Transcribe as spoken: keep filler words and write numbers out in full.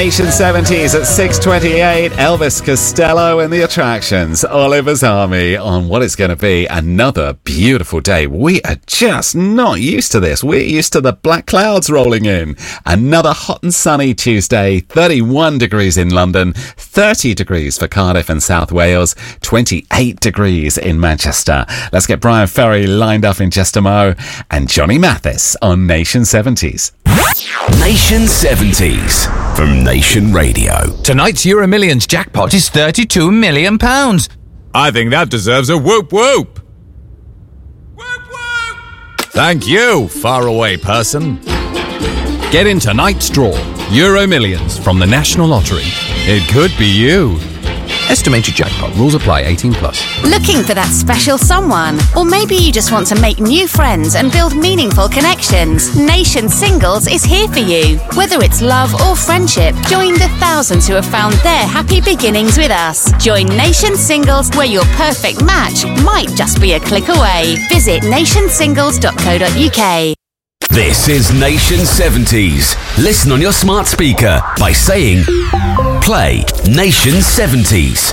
Nation seventies at six twenty-eight. Elvis Costello and the Attractions. Oliver's Army on what it's going to be another beautiful day. We are just not used to this. We're used to the black clouds rolling in. Another hot and sunny Tuesday. thirty-one degrees in London. thirty degrees for Cardiff and South Wales. twenty-eight degrees in Manchester. Let's get Brian Ferry lined up in just a mo. And Johnny Mathis on Nation seventies. Nation seventies from Nation Radio. Tonight's Euro Millions jackpot is thirty-two million pounds. I think that deserves a whoop whoop. Whoop whoop. Thank you, faraway person. Get in tonight's draw. Euro Millions from the National Lottery. It could be you. Estimated jackpot. Rules apply. eighteen plus. Looking for that special someone? Or maybe you just want to make new friends and build meaningful connections. Nation Singles is here for you. Whether it's love or friendship, join the thousands who have found their happy beginnings with us. Join Nation Singles, where your perfect match might just be a click away. Visit nation singles dot co dot uk. This is Nation seventies. Listen on your smart speaker by saying, play Nation seventies.